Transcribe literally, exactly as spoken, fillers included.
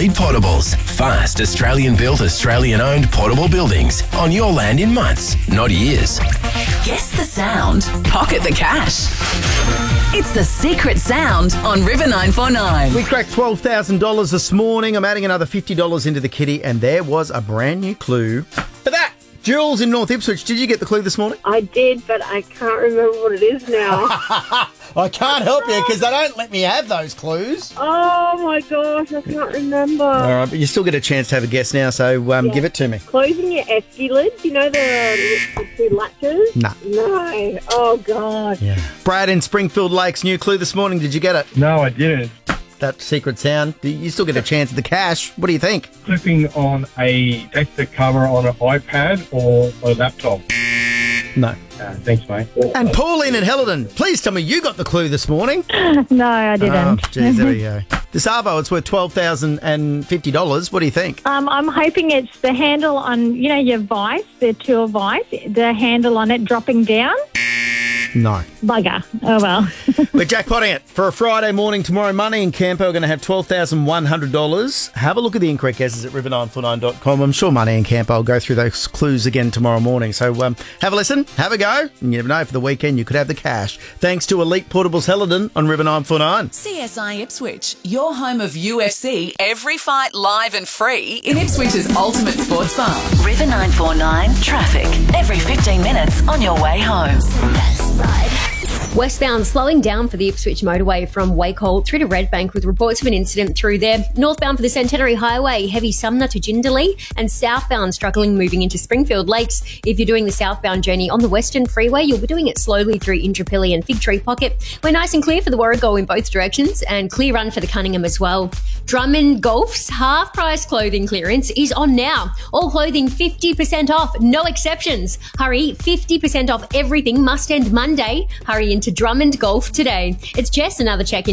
Elite Portables. Fast, Australian-built, Australian-owned portable buildings on your land in months, not years. Guess the sound. Pocket the cash. It's the secret sound on River nine four nine. We cracked twelve thousand dollars this morning. I'm adding another fifty dollars into the kitty, and there was a brand new clue for that. Jules in North Ipswich, did you get the clue this morning? I did, but I can't remember what it is now. I can't help you because they don't let me have those clues. Oh my gosh, I can't remember. All right, but you still get a chance to have a guess now, so um, Yeah. give it to me. Closing your esky lid, you know the, the two latches? No. No. Oh God. Yeah. Brad in Springfield Lakes, new clue this morning. Did you get it? No, I didn't. That secret sound. You still get a chance at the cash. What do you think? Clipping on a desktop cover on an iPad or a laptop. No. Uh, thanks, mate. And Pauline in Helidon, please tell me you got the clue this morning. No, I didn't. Oh, geez, there we go. This Arvo, it's worth twelve thousand fifty dollars. What do you think? Um, I'm hoping it's the handle on, you know, your Vice, the tool Vice, the handle on it dropping down. No. Bugger. Oh, well. We're jackpotting it for a Friday morning tomorrow. Money in Campo are going to have twelve thousand one hundred dollars. Have a look at the incorrect guesses at river nine four nine dot com. I'm sure Money in Campo will go through those clues again tomorrow morning. So um, have a listen, have a go, and you never know, for the weekend you could have the cash. Thanks to Elite Portables Helidon on River nine four nine. C S I Ipswich, your home of U F C, every fight live and free in Ipswich's ultimate sports bar. River nine four nine traffic, every fifteen minutes on your way home. Westbound slowing down for the Ipswich motorway from Wacol through to Redbank with reports of an incident through there. Northbound for the Centenary Highway, heavy Sumner to Jindalee, and southbound struggling moving into Springfield Lakes. If you're doing the southbound journey on the Western Freeway, you'll be doing it slowly through Intrapilli and Fig Tree Pocket. We're nice and clear for the Warrego in both directions, and clear run for the Cunningham as well. Drummond Golf's half-price clothing clearance is on now. All clothing fifty percent off, no exceptions. Hurry, fifty percent off everything must end Monday. Hurry into Drummond Golf today. It's Jess, another check-in.